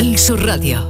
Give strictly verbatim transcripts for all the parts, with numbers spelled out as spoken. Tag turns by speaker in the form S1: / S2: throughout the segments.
S1: Canal Sur Radio.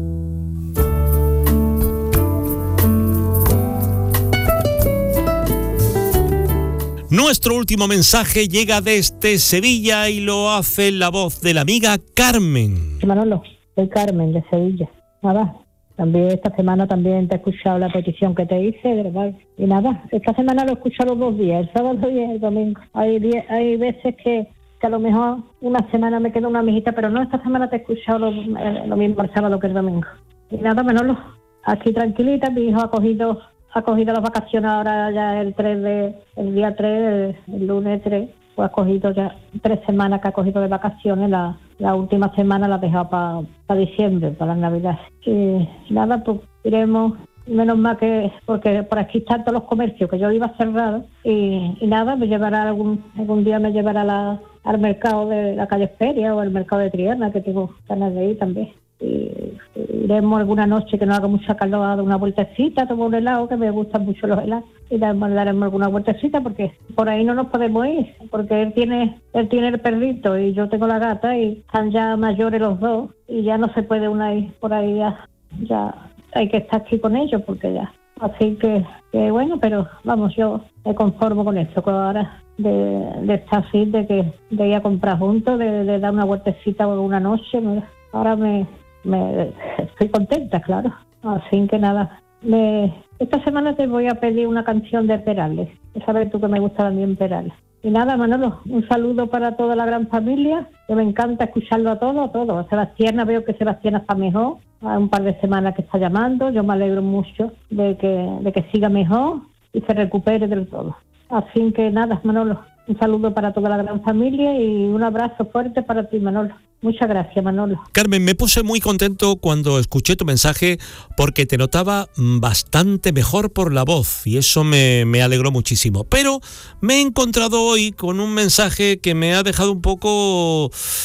S2: Nuestro último mensaje llega desde Sevilla y lo hace la voz de la amiga Carmen.
S3: Manolo, soy Carmen de Sevilla. Nada, también esta semana también te he escuchado la petición que te hice, ¿verdad? Y nada, esta semana lo he escuchado los dos días, el sábado y el domingo. Hay, die- hay veces que, que a lo mejor una semana me queda una amiguita, pero no, esta semana te he escuchado lo, lo mismo el sábado que el domingo. Y nada, Manolo, aquí tranquilita, mi hijo ha cogido... ha cogido las vacaciones ahora ya el tres de, el día tres, el, el lunes tres, pues ha cogido ya tres semanas que ha cogido de vacaciones, la, la última semana la ha dejado para pa diciembre, para las navidades. Y nada, pues iremos, menos mal que, porque por aquí están todos los comercios, que yo iba cerrado, y, y nada, me llevará algún, algún día me llevará la, al mercado de la calle Feria o al mercado de Triana, que tengo ganas de ir también. Y iremos alguna noche que no haga mucha calor a dar una vueltecita, tomar un helado, que me gustan mucho los helados, y daremos, daremos alguna vueltecita porque por ahí no nos podemos ir, porque él tiene él tiene el perrito y yo tengo la gata y están ya mayores los dos y ya no se puede una ir por ahí, ya, ya hay que estar aquí con ellos porque ya, así que, que bueno, pero vamos, yo me conformo con esto, con ahora de, de estar así, de que de ir a comprar juntos, de, de dar una vueltecita una noche, me, ahora me Me, estoy contenta, claro. Así que nada, me, esta semana te voy a pedir una canción de Perales. Sabes tú que me gusta también Perales. Y nada, Manolo, un saludo para toda la gran familia, que me encanta escucharlo a todo, a todo. A Sebastiana, veo que Sebastiana está mejor, hace un par de semanas que está llamando, yo me alegro mucho de que, de que siga mejor y se recupere del todo. Así que nada, Manolo, un saludo para toda la gran familia y un abrazo fuerte para ti, Manolo. Muchas gracias, Manolo.
S2: Carmen, me puse muy contento cuando escuché tu mensaje porque te notaba bastante mejor por la voz y eso me, me alegró muchísimo. Pero me he encontrado hoy con un mensaje que me ha dejado un poco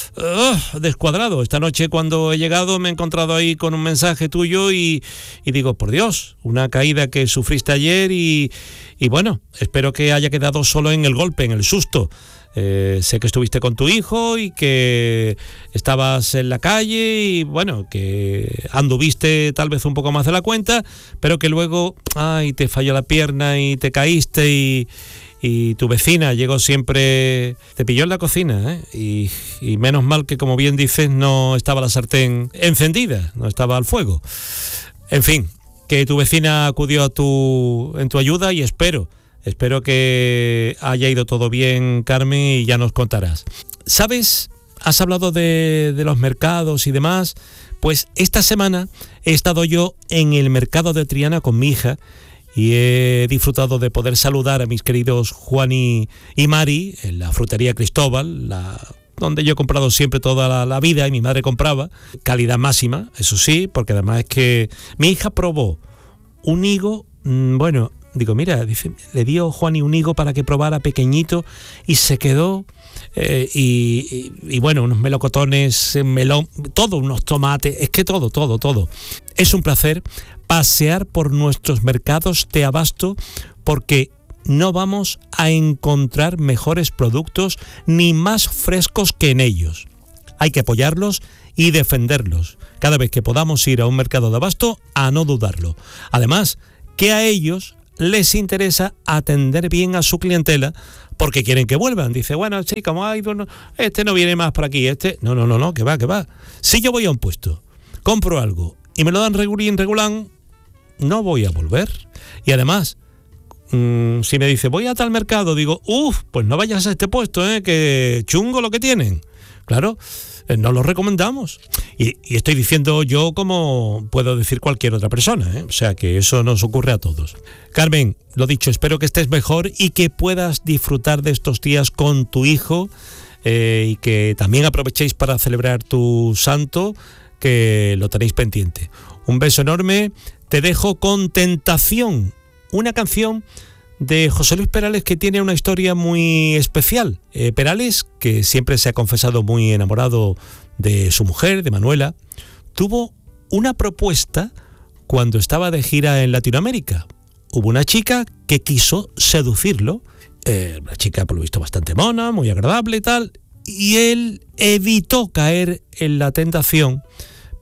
S2: uh, descuadrado. Esta noche cuando he llegado me he encontrado ahí con un mensaje tuyo y, y digo, por Dios, una caída que sufriste ayer y, y bueno, espero que haya quedado solo en el golpe, en el susto. Eh, sé que estuviste con tu hijo y que estabas en la calle y bueno, que anduviste tal vez un poco más de la cuenta, pero que luego ay, te falló la pierna y te caíste y, y tu vecina llegó siempre, te pilló en la cocina, ¿eh? y, y menos mal que, como bien dices, no estaba la sartén encendida, no estaba al fuego. En fin, que tu vecina acudió a tu, en tu ayuda y espero Espero que haya ido todo bien, Carmen, y ya nos contarás. ¿Sabes? Has hablado de, de los mercados y demás. Pues esta semana he estado yo en el mercado de Triana con mi hija y he disfrutado de poder saludar a mis queridos Juan y, y Mari en la frutería Cristóbal, la, donde yo he comprado siempre toda la, la vida y mi madre compraba. Calidad máxima, eso sí, porque además es que mi hija probó un higo, mmm, bueno... Digo, mira, dice, le dio Juan y un higo para que probara pequeñito y se quedó, eh, y, y, y bueno, unos melocotones, melón, todo, unos tomates, es que todo, todo, todo. Es un placer pasear por nuestros mercados de abasto porque no vamos a encontrar mejores productos ni más frescos que en ellos. Hay que apoyarlos y defenderlos. Cada vez que podamos ir a un mercado de abasto, a no dudarlo. Además, que a ellos les interesa atender bien a su clientela porque quieren que vuelvan. Dice, bueno, sí, como hay uno, este no viene más por aquí, este... No, no, no, no, que va, que va. Si yo voy a un puesto, compro algo y me lo dan regulín, regulán, no voy a volver. Y además, mmm, si me dice, voy a tal mercado, digo, uff, pues no vayas a este puesto, ¿eh? Que chungo lo que tienen. Claro, eh, no lo recomendamos. Y, y estoy diciendo yo como puedo decir cualquier otra persona, ¿eh? O sea que eso nos ocurre a todos. Carmen, lo dicho, espero que estés mejor y que puedas disfrutar de estos días con tu hijo, eh, y que también aprovechéis para celebrar tu santo, que lo tenéis pendiente. Un beso enorme. Te dejo con Tentación, una canción de José Luis Perales que tiene una historia muy especial. Eh, Perales, que siempre se ha confesado muy enamorado de su mujer, de Manuela, tuvo una propuesta cuando estaba de gira en Latinoamérica. Hubo una chica que quiso seducirlo, eh, una chica por lo visto bastante mona, muy agradable y tal, y él evitó caer en la tentación,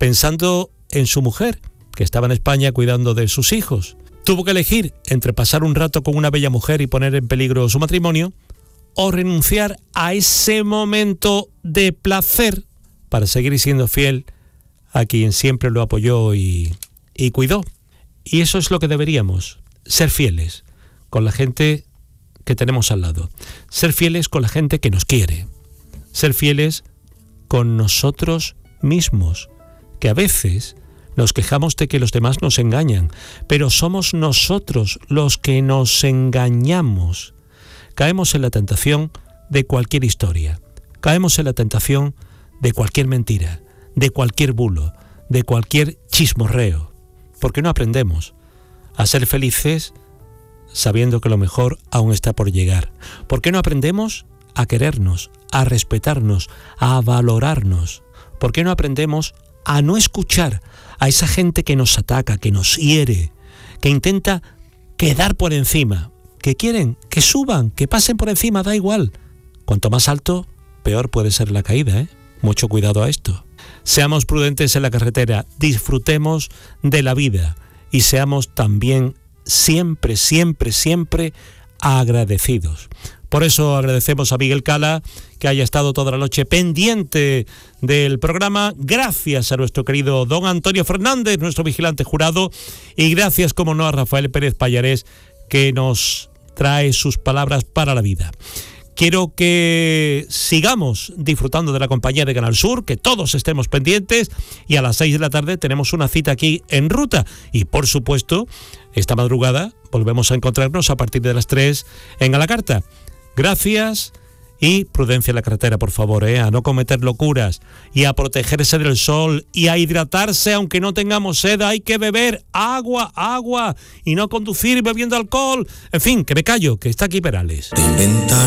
S2: pensando en su mujer, que estaba en España cuidando de sus hijos. Tuvo que elegir entre pasar un rato con una bella mujer y poner en peligro su matrimonio, o renunciar a ese momento de placer para seguir siendo fiel a quien siempre lo apoyó y, y cuidó. Y eso es lo que deberíamos, ser fieles con la gente que tenemos al lado, ser fieles con la gente que nos quiere, ser fieles con nosotros mismos, que a veces nos quejamos de que los demás nos engañan, pero somos nosotros los que nos engañamos. Caemos en la tentación de cualquier historia, caemos en la tentación de cualquier mentira, de cualquier bulo, de cualquier chismorreo. ¿Por qué no aprendemos a ser felices sabiendo que lo mejor aún está por llegar? ¿Por qué no aprendemos a querernos, a respetarnos, a valorarnos? ¿Por qué no aprendemos a no escuchar a esa gente que nos ataca, que nos hiere, que intenta quedar por encima, que quieren que suban, que pasen por encima, da igual? Cuanto más alto, peor puede ser la caída, ¿eh? Mucho cuidado a esto. Seamos prudentes en la carretera, disfrutemos de la vida y seamos también siempre, siempre, siempre agradecidos. Por eso agradecemos a Miguel Cala que haya estado toda la noche pendiente del programa. Gracias a nuestro querido don Antonio Fernández, nuestro vigilante jurado, y gracias, como no, a Rafael Pérez Pallarés, que nos trae sus palabras para la vida. Quiero que sigamos disfrutando de la compañía de Canal Sur, que todos estemos pendientes, y a las seis de la tarde tenemos una cita aquí en Ruta. Y por supuesto, esta madrugada volvemos a encontrarnos a partir de las tres en A la Carta. Gracias y prudencia en la carretera, por favor, ¿eh? A no cometer locuras y a protegerse del sol y a hidratarse aunque no tengamos sed. Hay que beber agua, agua y no conducir bebiendo alcohol. En fin, que me callo, que está aquí Perales.